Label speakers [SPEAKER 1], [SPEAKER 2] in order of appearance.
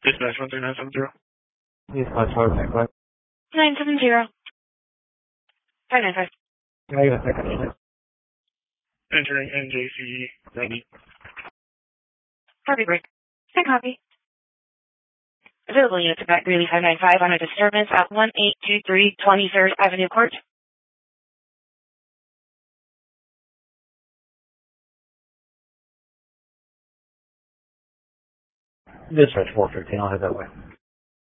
[SPEAKER 1] Dispatch 13970.
[SPEAKER 2] Dispatch 13970.
[SPEAKER 3] 970. 595.
[SPEAKER 2] Now you have a second.
[SPEAKER 1] Entering NJC 90.
[SPEAKER 3] Copy break. Send copy. Available units at Back Greeley 595 on a disturbance at 1823 23rd Avenue Court.
[SPEAKER 2] Dispatch 415, I'll head that way.